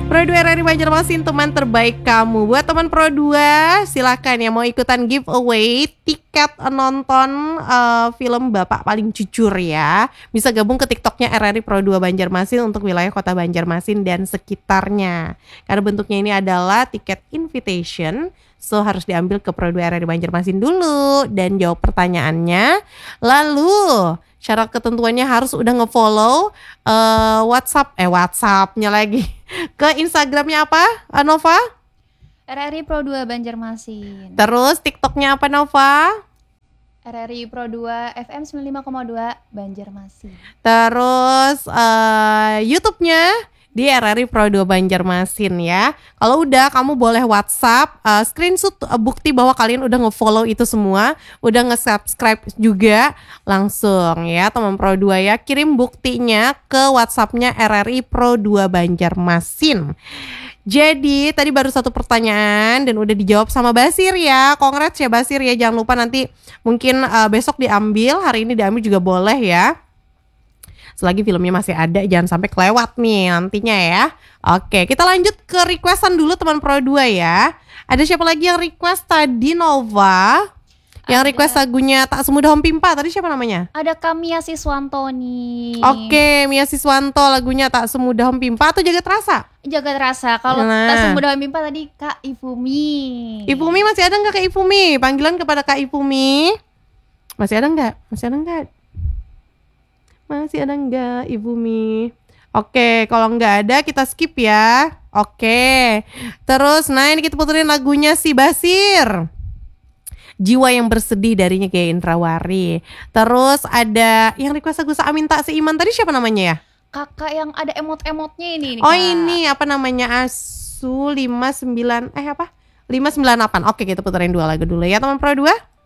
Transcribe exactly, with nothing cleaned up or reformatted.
Pro dua R R I Banjarmasin, teman terbaik kamu. Buat teman Pro dua, silakan ya mau ikutan giveaway tiket nonton uh, film Bapak Paling Jujur ya. Bisa gabung ke TikToknya R R I Pro dua Banjarmasin untuk wilayah kota Banjarmasin dan sekitarnya. Karena bentuknya ini adalah tiket invitation, so harus diambil ke Pro dua R R I Banjarmasin dulu dan jawab pertanyaannya. Lalu syarat ketentuannya harus udah ngefollow uh, WhatsApp eh WhatsAppnya lagi ke Instagramnya apa, Nova? R R I Pro dua Banjarmasin. Terus TikToknya apa, Nova? R R I Pro dua F M sembilan puluh lima koma dua Banjarmasin. Terus uh, YouTube-nya di R R I Pro dua Banjarmasin ya. Kalau udah, kamu boleh WhatsApp uh, screenshot uh, bukti bahwa kalian udah nge-follow itu semua, udah nge-subscribe juga, langsung ya teman Pro dua ya, kirim buktinya ke WhatsApp-nya R R I Pro dua Banjarmasin. Jadi tadi baru satu pertanyaan dan udah dijawab sama Basir ya. Congrats ya Basir ya. Jangan lupa nanti mungkin uh, besok diambil, hari ini diambil juga boleh ya. Selagi filmnya masih ada, jangan sampai kelewat nih nantinya ya. Oke, kita lanjut ke requestan dulu teman Pro dua ya. Ada siapa lagi yang request tadi, Nova? Yang ada. Request lagunya Tak Semudah Om Pimpa, tadi siapa namanya? Ada Kamia Siswanto nih. Oke, Mia Siswanto lagunya Tak Semudah Om Pimpa atau Jagat Rasa? Jagat Rasa. Kalau nah. Tak Semudah Om Pimpa tadi Kak Ifumi. Ifumi masih ada nggak Kak Ifumi? Panggilan kepada Kak Ifumi. Masih ada nggak? Masih ada nggak? Masih ada nggak Ibu Mi? Oke, kalau nggak ada kita skip ya. Oke. Terus, nah ini kita puterin lagunya si Basir. Jiwa yang bersedih darinya kayak Indrawari. Terus ada yang request lagu Saamin Tak Seiman tadi siapa namanya ya? Kakak yang ada emot-emotnya ini nih, oh Kak. ini apa namanya? Asu lima sembilan eh apa? lima sembilan delapan. Oke, kita puterin dua lagu dulu ya teman Pro dua.